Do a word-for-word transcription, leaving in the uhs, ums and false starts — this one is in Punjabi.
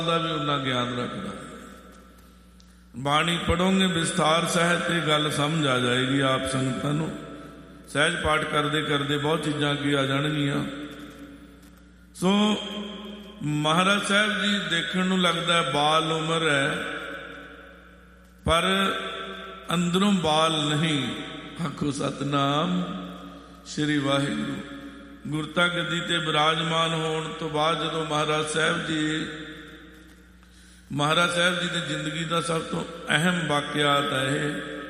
ਦਾ ਵੀ ਉਹਨਾਂ ਗਿਆਨ ਰੱਖਦਾ। ਬਾਣੀ ਪੜ੍ਹੋਗੇ ਵਿਸਥਾਰ ਸਹਿਤ ਇਹ ਗੱਲ ਸਮਝ ਆ ਜਾਏਗੀ ਆਪ ਸੰਗਤਾਂ ਨੂੰ। ਸਹਿਜ ਪਾਠ ਕਰਦੇ ਕਰਦੇ ਬਹੁਤ ਚੀਜ਼ਾਂ ਅੱਗੇ ਆ ਜਾਣਗੀਆਂ। ਸੋ ਮਹਾਰਾਜ ਸਾਹਿਬ ਜੀ ਦੇਖਣ ਨੂੰ ਲੱਗਦਾ ਬਾਲ ਉਮਰ ਹੈ, ਪਰ ਅੰਦਰੋਂ ਬਾਲ ਨਹੀਂ। ਆਖੋ ਸਤਿਨਾਮ ਸ਼੍ਰੀ ਵਾਹਿਗੁਰੂ। ਗੁਰਤਾ ਗੱਦੀ ਤੇ ਬਿਰਾਜਮਾਨ ਹੋਣ ਤੋਂ ਬਾਅਦ ਜਦੋਂ ਮਹਾਰਾਜ ਸਾਹਿਬ ਜੀ ਮਹਾਰਾਜ ਸਾਹਿਬ ਜੀ ਦੀ ਜ਼ਿੰਦਗੀ ਦਾ ਸਭ ਤੋਂ ਅਹਿਮ ਵਾਕਿਆਤ ਹੈ ਇਹ